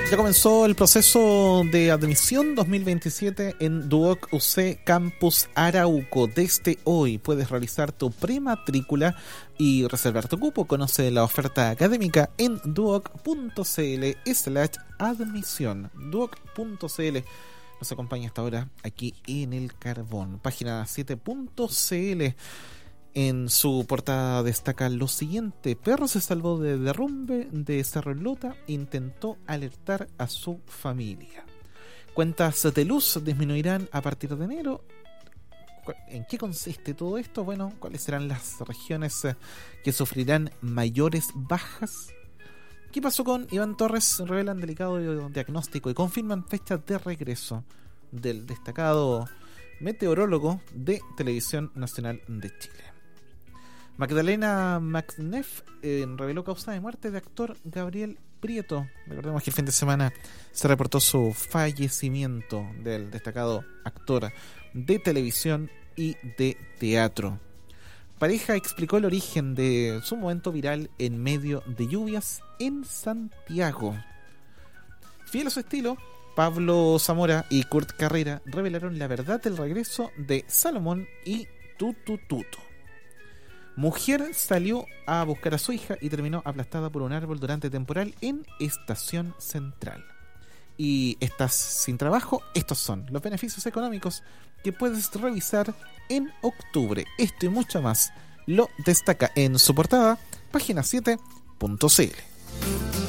Ya comenzó el proceso de admisión 2027 en Duoc UC Campus Arauco. Desde hoy puedes realizar tu prematrícula y reservar tu cupo. Conoce la oferta académica en duoc.cl/admisión. Duoc.cl nos acompaña hasta ahora aquí en el Carbón. Página 7.cl. En su portada destaca lo siguiente: perro se salvó de derrumbe de Cerro Lota, intentó alertar a su familia. Cuentas de luz disminuirán a partir de enero. ¿En qué consiste todo esto? Bueno, ¿cuáles serán las regiones que sufrirán mayores bajas? ¿Qué pasó con Iván Torres? Revelan delicado diagnóstico y confirman fecha de regreso del destacado meteorólogo de Televisión Nacional de Chile. Magdalena McNeff reveló causa de muerte de actor Gabriel Prieto. Recordemos que el fin de semana se reportó su fallecimiento del destacado actor de televisión y de teatro. Pareja explicó el origen de su momento viral en medio de lluvias en Santiago. Fiel a su estilo, Pablo Zamora y Kurt Carrera revelaron la verdad del regreso de Salomón y Tutu Tuto. Mujer salió a buscar a su hija y terminó aplastada por un árbol durante temporal en Estación Central. Y estás sin trabajo, estos son los beneficios económicos que puedes revisar en octubre. Esto y mucho más lo destaca en su portada, página 7.cl.